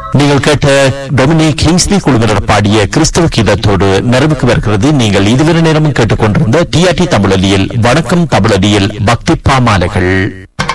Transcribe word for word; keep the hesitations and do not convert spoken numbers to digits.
நீங்கள் கேட்ட Dominic Kingsley குழுவினர் பாடிய கிறிஸ்தவ கீதத்தோடு நிறைவுக்கு வருகிறது நீங்கள் இதுவரை நேரமும் கேட்டுக்கொண்டிருந்த டிஆர்டி தமிழொலியில் வணக்கம் தமிழொலியில் பக்தி பாமாலைகள்.